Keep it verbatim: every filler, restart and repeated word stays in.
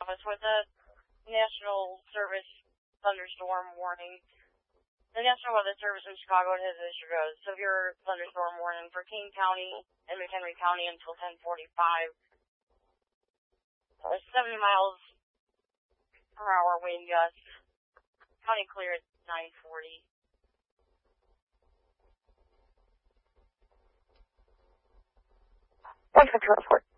office with the National Service thunderstorm warning. The National Weather Service in Chicago has issued a severe thunderstorm warning for King County and McHenry County until ten forty-five. Uh, seventy miles per hour wind gusts. County clear at nine forty. one five two oh four.